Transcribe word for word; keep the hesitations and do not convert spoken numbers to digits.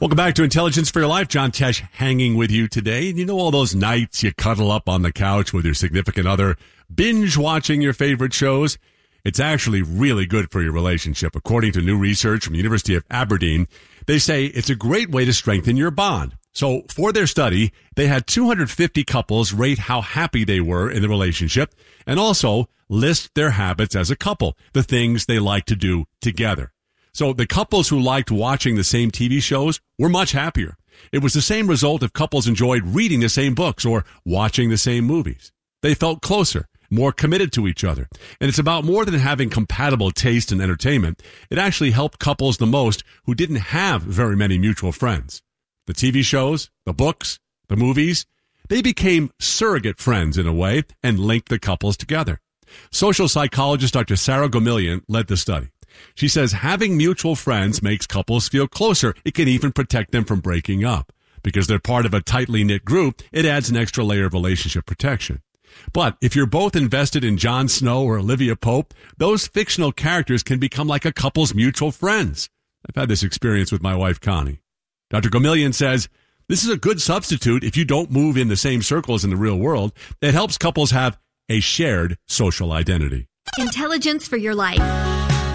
Welcome back to Intelligence for Your Life. John Tesh hanging with you today. And you know all those nights you cuddle up on the couch with your significant other, binge watching your favorite shows? It's actually really good for your relationship. According to new research from the University of Aberdeen, they say it's a great way to strengthen your bond. So for their study, they had two hundred fifty couples rate how happy they were in the relationship and also list their habits as a couple, the things they like to do together. So the couples who liked watching the same T V shows were much happier. It was the same result if couples enjoyed reading the same books or watching the same movies. They felt closer, more committed to each other. And it's about more than having compatible taste in entertainment. It actually helped couples the most who didn't have very many mutual friends. The T V shows, the books, the movies, they became surrogate friends in a way and linked the couples together. Social psychologist Doctor Sarah Gomillion led the study. She says having mutual friends makes couples feel closer. It can even protect them from breaking up. Because they're part of a tightly knit group, it adds an extra layer of relationship protection. But if you're both invested in Jon Snow or Olivia Pope, those fictional characters can become like a couple's mutual friends. I've had this experience with my wife, Connie. Doctor Gomillion says, this is a good substitute if you don't move in the same circles in the real world. It helps couples have a shared social identity. Intelligence for Your Life.